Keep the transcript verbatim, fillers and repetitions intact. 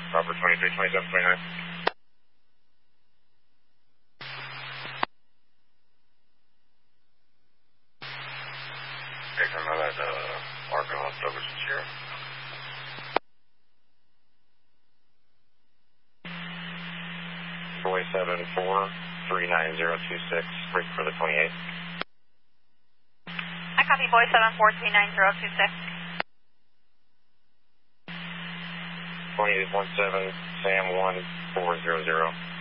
Robert twenty-three twenty-seven twenty-nine. Okay, come out at uh, Arkansas, Douglas and Sierra. Boy seven four three nine zero two six, break for the twenty-eight. I copy Boy seven four three nine zero two six. twenty-eight one seven, Sam one four zero zero.